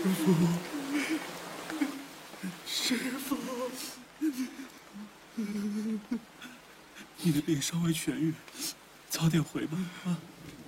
师傅，你的病稍微痊愈，早点回吧啊。